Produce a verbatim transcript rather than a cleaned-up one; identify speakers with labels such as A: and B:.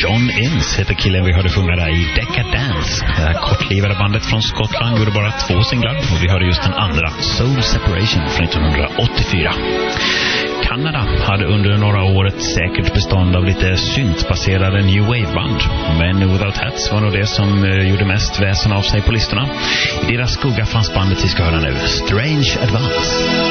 A: John Innes heter killen vi hörde sjunga där i Decadence. Det här kortlivade bandet från Skottland gjorde bara två singlar och vi hörde just den andra, Soul Separation, från nittonhundraåttiofyra. Kanada hade under några år ett säkert bestånd av lite syntbaserade new wave-band. Men Without Hats var nog det som gjorde mest väsen av sig på listorna. I deras skugga fanns bandet vi ska höra nu, Strange Advance.